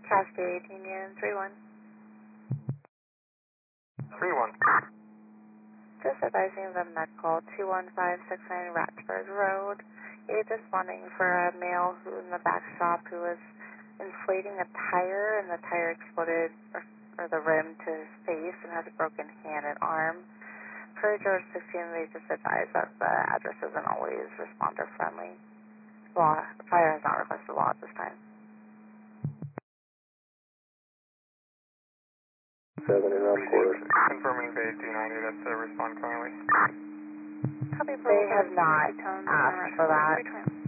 Cascade Union 3-1. 3-1. Just advising the med call 21569 Ratchford Road. You're just wanting for a male who in the back shop who was inflating a tire and the tire exploded or the rim to his face and has a broken hand and arm. Per George 16, they just advise that the address isn't always responder friendly. Law, fire has not requested law at this time. 7 in round quarter. Confirming Bay 290, that's the respond currently. They have not asked for that.